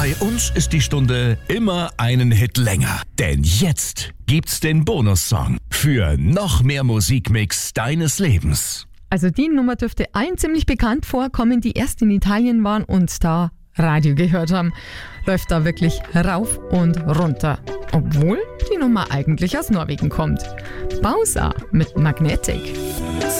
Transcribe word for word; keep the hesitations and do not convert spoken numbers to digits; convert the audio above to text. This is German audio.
Bei uns ist die Stunde immer einen Hit länger. Denn jetzt gibt's den Bonussong für noch mehr Musikmix deines Lebens. Also die Nummer dürfte allen ziemlich bekannt vorkommen, die erst in Italien waren und da Radio gehört haben. Läuft da wirklich rauf und runter. Obwohl die Nummer eigentlich aus Norwegen kommt. Bowser mit Magnetic.